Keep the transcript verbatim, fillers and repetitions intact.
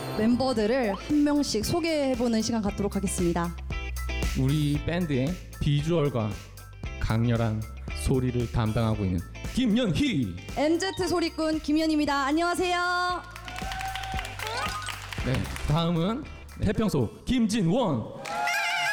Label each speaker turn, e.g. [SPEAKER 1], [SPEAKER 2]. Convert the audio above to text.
[SPEAKER 1] 멤버들을 한 명씩 소개해보는 시간 갖도록 하겠습니다.
[SPEAKER 2] 우리 밴드의 비주얼과 강렬한 소리를 담당하고 있는 김연희.
[SPEAKER 1] 엠제트 소리꾼 김연입니다. 안녕하세요.
[SPEAKER 2] 네, 다음은 해평소 김진원.